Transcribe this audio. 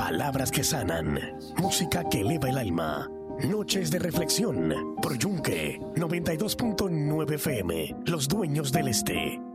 Palabras que sanan, música que eleva el alma. Noches de reflexión por Yunque 92.9 FM, los dueños del este.